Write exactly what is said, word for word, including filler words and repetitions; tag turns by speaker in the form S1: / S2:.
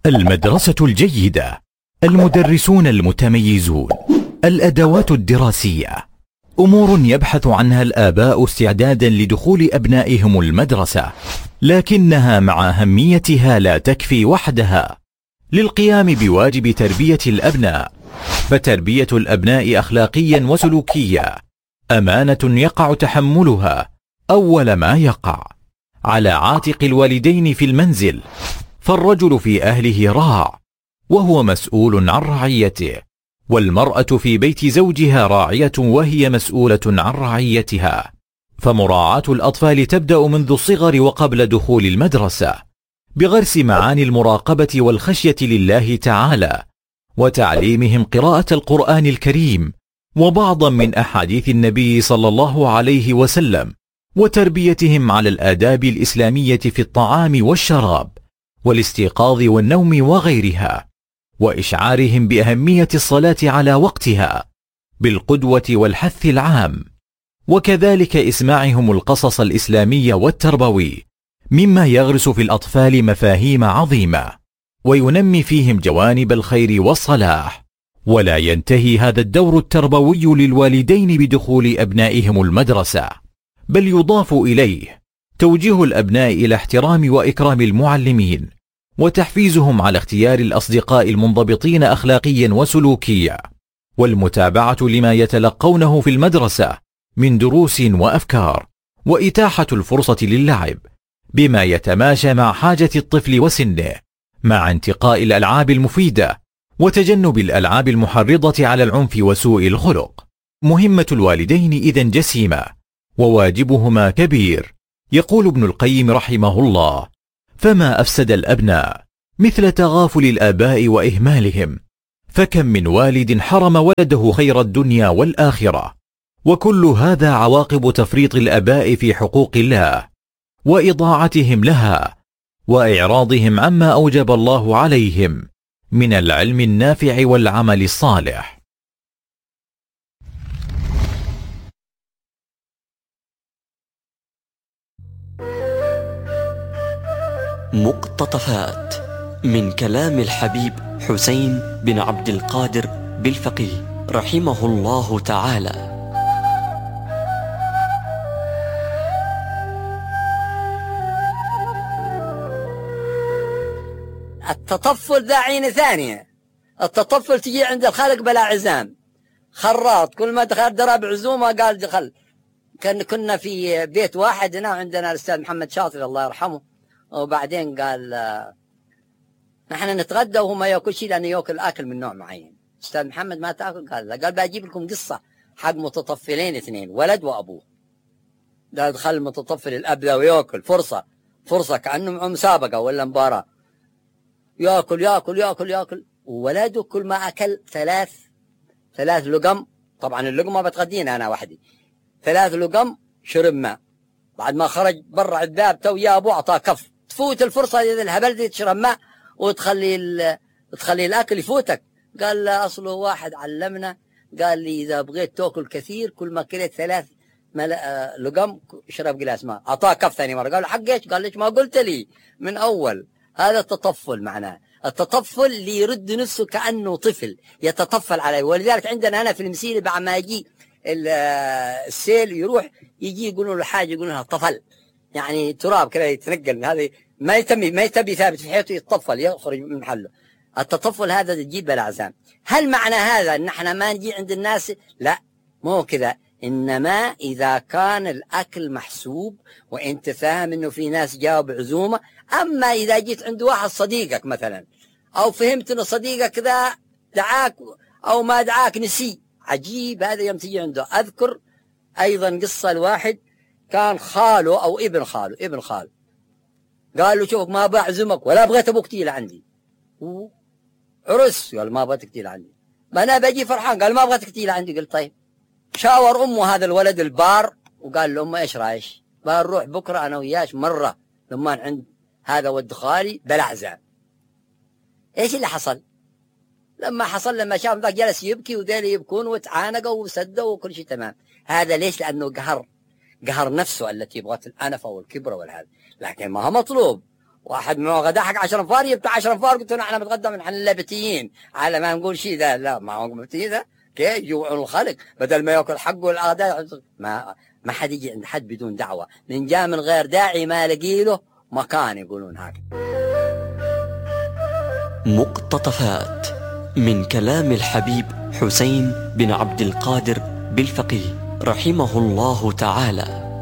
S1: المدرسة الجيدة، المدرسون المتميزون، الأدوات الدراسية، أمور يبحث عنها الآباء استعدادا لدخول أبنائهم المدرسة، لكنها مع أهميتها لا تكفي وحدها للقيام بواجب تربية الأبناء. فتربية الأبناء أخلاقيا وسلوكيا أمانة يقع تحملها أول ما يقع على عاتق الوالدين في المنزل، فالرجل في أهله راع وهو مسؤول عن رعيته، والمرأة في بيت زوجها راعية وهي مسؤولة عن رعيتها. فمراعاة الأطفال تبدأ منذ الصغر وقبل دخول المدرسة بغرس معاني المراقبة والخشية لله تعالى، وتعليمهم قراءة القرآن الكريم وبعضا من أحاديث النبي صلى الله عليه وسلم، وتربيتهم على الآداب الإسلامية في الطعام والشراب والاستيقاظ والنوم وغيرها، وإشعارهم بأهمية الصلاة على وقتها بالقدوة والحث العام، وكذلك إسماعهم القصص الإسلامي والتربوي مما يغرس في الأطفال مفاهيم عظيمة وينمي فيهم جوانب الخير والصلاح. ولا ينتهي هذا الدور التربوي للوالدين بدخول أبنائهم المدرسة، بل يضاف إليه توجيه الأبناء إلى احترام وإكرام المعلمين، وتحفيزهم على اختيار الأصدقاء المنضبطين أخلاقيا وسلوكيا، والمتابعة لما يتلقونه في المدرسة من دروس وأفكار، وإتاحة الفرصة للعب بما يتماشى مع حاجة الطفل وسنه، مع انتقاء الألعاب المفيدة وتجنب الألعاب المحرضة على العنف وسوء الخلق. مهمة الوالدين إذن جسيمة وواجبهما كبير. يقول ابن القيم رحمه الله: فما أفسد الأبناء مثل تغافل الآباء وإهمالهم، فكم من والد حرم ولده خير الدنيا والآخرة، وكل هذا عواقب تفريط الآباء في حقوق الله وإضاعتهم لها وإعراضهم عما أوجب الله عليهم من العلم النافع والعمل الصالح.
S2: مقتطفات من كلام الحبيب حسين بن عبد القادر بالفقيه رحمه الله تعالى.
S3: التطفل ذا عين ثانية. التطفل تجي عند الخلق بلا عزام، خراط كل ما دخل درب عزومة قال دخل. كان كنا في بيت واحد هنا عندنا الأستاذ محمد شاطر الله يرحمه، وبعدين قال نحن نتغدى وهو ما ياكل شيء لأنه ياكل أكل من نوع معين. أستاذ محمد ما تأكل؟ قال لا. قال بجيب لكم قصة حق متطفلين اثنين، ولد وأبوه. ده دخل المتطفل الأب ذا وياكل، فرصة فرصة كأنه مسابقة ولا مباراة، ياكل ياكل ياكل ياكل، وولده كل ما أكل ثلاث ثلاث لقم، طبعا اللقمة بتغدينا أنا وحدي، ثلاث لقم شرب ماء. بعد ما خرج برا الباب تو يا أبو أعطاه كف، تفوت الفرصة إذا الهبل دي تشرب ماء وتخلي تخلي الأكل يفوتك. قال لا، أصله واحد علمنا قال لي إذا بغيت تأكل كثير كل ما كلت ثلاث لقم اشرب قلاس ماء. أعطاه كف ثاني مرة. قال له حق إيش؟ قال ليش ما قلت لي من أول؟ هذا التطفل معناه. التطفل اللي يرد نفسه كأنه طفل يتطفل عليه. ولذلك عندنا أنا في المسيرة بعد ما يجي السيل يروح يجي يقولون له حاجة يقولون لها طفل، يعني تراب كذا يتنقل، هذا ما يتمي ما يتبي ثابت في حياته، يتطفل يخرج من محله. التطفل هذا تجيب بالعزام. هل معنى هذا ان احنا ما نجي عند الناس؟ لا، مو كذا. انما اذا كان الاكل محسوب وانت فاهم انه في ناس جاوا بعزومه. اما اذا جيت عند واحد صديقك مثلا، او فهمت ان صديقك ذا دعاك او ما دعاك نسي، عجيب هذا يوم تجي عنده. اذكر ايضا قصه الواحد كان خاله او ابن خاله ابن خاله قال له شوفك ما بعزمك ولا بغيت ابوك تيجي لعندي. عرس قال ما بغيتك تيجي لعندي. ما انا بجي فرحان. قال ما بغيتك تيجي لعندي. قلت طيب. شاور امه هذا الولد البار وقال لامه ايش رايش؟ قال روح بكره انا وياش مره لما عند هذا ود خالي بلعزه. ايش اللي حصل؟ لما حصل لما شاف ذاك جلس يبكي وذيل يبكون وتعانقوا وسدوا وكل شيء تمام. هذا ليش؟ لانه قهر قهر نفسه التي بغت الانفه والكبر والهذا. لكن ما هو مطلوب. واحد من غدا حق عشرة انفار جبت عشرة انفار، قلت له احنا بنتغدى من احنا اللبتيين على ما نقول شيء ذا. لا ما هو اللبتيين ذا كيف يجوعون الخلق بدل ما ياكل حقه الأغداء. ما ما حد يجي عند حد بدون دعوة، من جاء من غير داعي ما لقي له مكان، يقولون هكذا.
S2: مقتطفات من كلام الحبيب حسين بن عبد القادر بالفقيه رحمه الله تعالى.